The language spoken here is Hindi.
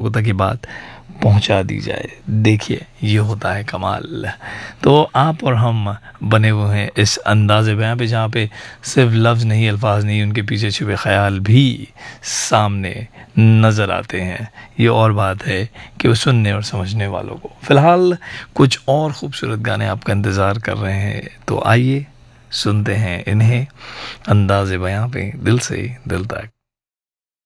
लोगों तक ये बात पहुंचा दी जाए। देखिए ये होता है कमाल। तो आप और हम बने हुए हैं इस अंदाज़े बयां पे जहाँ पे सिर्फ लफ्ज़ नहीं, अल्फाज नहीं, उनके पीछे छुपे ख्याल भी सामने नज़र आते हैं। ये और बात है कि वो सुनने और समझने वालों को। फ़िलहाल कुछ और ख़ूबसूरत गाने आपका इंतज़ार कर रहे हैं, तो आइए सुनते हैं इन्हें अंदाज़े बयां पे दिल से दिल तक।